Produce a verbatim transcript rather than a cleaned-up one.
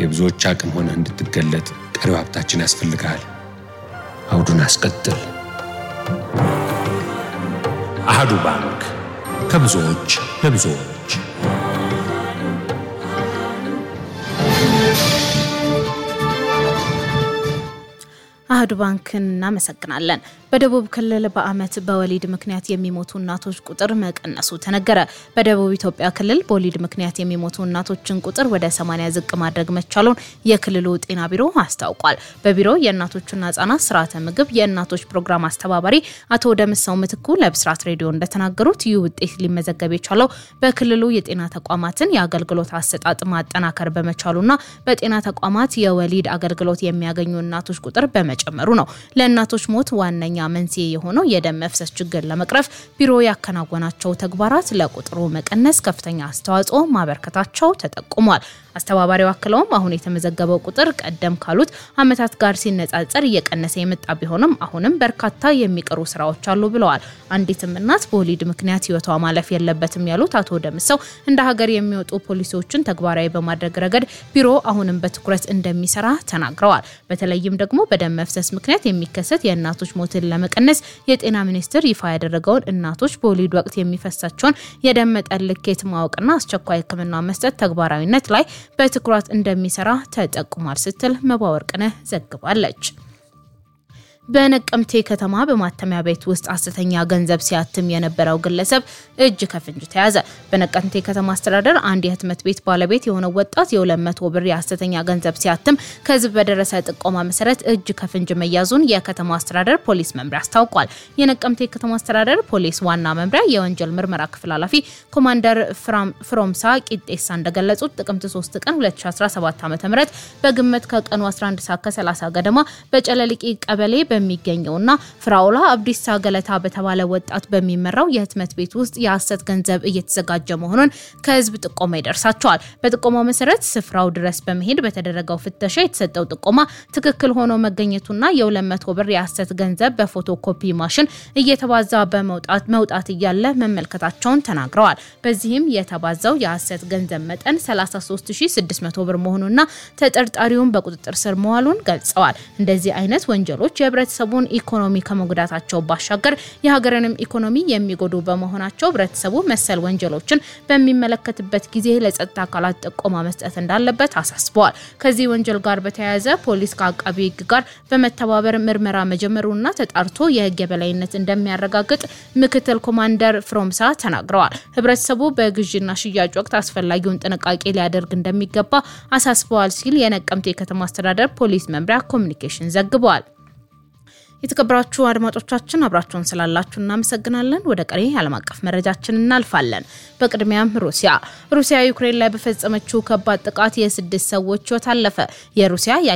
የብዙዎች አቅም ሆነ እንድትገለጥ ቀሪው ሀብታችን ያስፈልጋል። አውዱን አስቀጥል። አሃዱ ባንክ ከብዙዎች ለብዙዎች። አሃዱ ባንክን እናመሰግናለን። በደቡብ ክልል በአመት በወሊድ ምክንያት የሚሞቱ እናቶች ቁጥር መቀነሱ ተነገረ። በደቡብ ኢትዮጵያ ክልል በወሊድ ምክንያት የሚሞቱ እናቶችን ቁጥር ወደ ሰማንያ ዝቅ ማድረግ መቻሉን የክልሉ ጤና ቢሮ አስታውቋል። በቢሮው የእናቶችና ህጻናት ስርዓተ ምግብ የእናቶች ፕሮግራም አስተባባሪ አቶ ደምሰው ምትኩ ለብስራት ሬዲዮ እንደተናገሩት ይህ ውጤት ሊመዘገብ የቻለው በክልሉ የጤና ተቋማትን የአገልግሎት አሰጣጥ ማጠናከር በመቻሉና በጤና ተቋማት የወሊድ አገልግሎት የሚያገኙ እናቶች ቁጥር በመጨመሩ ነው። ለእናቶች ሞት ዋነኛ መንስኤ የሆነው የደም መፍሰስ ችግር ለመቅረፍ ቢሮ ያከናወናቸው ተግባራት ለቁጥሩ መቀነስ ከፍተኛ አስተዋጽኦ ማበርከታቸው ተጠቁሟል። አስተባባሪው አክለውም አሁን የተመዘገበው ቁጥር ቀደም ካሉት አመታት ጋር ሲነጻጸር እየቀነሰ የመጣ ቢሆንም አሁንም በርካታ የሚቀሩ ስራዎች አሉ ብለዋል። አንዲትም እናት በወሊድ ምክንያት ህይወቷ ማለፍ የለበትም ያሉት አቶ ደምሰው እንደ ሀገር የሚወጡ ፖሊሲዎችን ተግባራዊ በማድረግ ረገድ ቢሮ አሁንም በትኩረት እንደሚሰራ ተናግረዋል። በተለይም ደግሞ በደም መፍሰስ ምክንያት የሚከሰት የእናቶች ሞትን ለመቀነስ የጤና ሚኒስቴር ይፋ ያደረገውን እናቶች በወሊድ ወቅት የሚፈሳቸውን የደም መጠን ልኬት ማወቅና አስቸኳይ ህክምና መስጠት ተግባራዊነት ላይ በትኩረት እንደሚሰራ ተጠቁሟል ስትል መባወርቅነህ ዘግባለች። በነቀምቴ ከተማ በማተሚያ ቤት ውስጥ ሐሰተኛ ገንዘብ ሲያትም የነበረው ግለሰብ እጅ ከፍንጅ ተያዘ። በነቀምቴ ከተማ አስተዳደር አንድ የህትመት ቤት ባለቤት የሆነ ወጣት የሁለት መቶ ብር የሐሰተኛ ገንዘብ ሲያትም ከህዝብ በደረሰ ጥቆማ መሰረት እጅ ከፍንጅ መያዙን የከተማ አስተዳደር ፖሊስ መምሪያ አስታውቋል። የነቀምቴ ከተማ አስተዳደር ፖሊስ ዋና መምሪያ የወንጀል ምርመራ ክፍል ኃላፊ ኮማንደር ፍሮምሳ ቂጤሳ እንደገለጹት ጥቅምት ሶስት ቀን ሁለት ሺህ አስራ ሰባት ዓ.ም በግምት ከቀኑ አስራ አንድ ሰዓት ከሰላሳ ገደማ በጨለሊቂ ቀበሌ በሚገኘውና ፍራውላ አብዲሳ ገለታ በተባለ ወጣት በሚመራው የህትመት ቤት ውስጥ የሐሰት ገንዘብ እየተዘጋጀ መሆኑን ከህዝብ ጥቆማ ይደርሳቸዋል። በጥቆማው መሰረት ስፍራው ድረስ በመሄድ በተደረገው ፍተሻ የተሰጠው ጥቆማ ትክክል ሆኖ መገኘቱና የሁለት መቶ ብር የሐሰት ገንዘብ በፎቶኮፒ ማሽን እየተባዛ በመውጣት መውጣት እያለ መመልከታቸውን ተናግረዋል። በዚህም የተባዛው የሐሰት ገንዘብ መጠን ሰላሳ ሶስት ሺህ ስድስት መቶ ብር መሆኑና ተጠርጣሪውን በቁጥጥር ስር መዋሉን ገልጸዋል። እንደዚህ አይነት ወንጀሎች የህብረተሰቡን ኢኮኖሚ ከመጉዳታቸው ባሻገር የሀገርንም ኢኮኖሚ የሚጎዱ በመሆናቸው ህብረተሰቡ መሰል ወንጀሎችን በሚመለከትበት ጊዜ ለጸጥታ አካላት ጥቆማ መስጠት እንዳለበት አሳስበዋል። ከዚህ ወንጀል ጋር በተያያዘ ፖሊስ ከአቃቢ ህግ ጋር በመተባበር ምርመራ መጀመሩና ተጣርቶ የህግ የበላይነት እንደሚያረጋግጥ ምክትል ኮማንደር ፍሮምሳ ተናግረዋል። ህብረተሰቡ በግዥና ሽያጭ ወቅት አስፈላጊውን ጥንቃቄ ሊያደርግ እንደሚገባ አሳስበዋል ሲል የነቀምቴ ከተማ አስተዳደር ፖሊስ መምሪያ ኮሙኒኬሽን ዘግቧል። የተከበራችሁ አድማጮቻችን አብራችሁን ስላላችሁ እናመሰግናለን። ወደ ቀሪ ዓለም አቀፍ መረጃችን እናልፋለን። በቅድሚያም ሩሲያ ሩሲያ ዩክሬን ላይ በፈጸመችው ከባድ ጥቃት የስድስት ሰዎች ህይወት አለፈ። የሩሲያ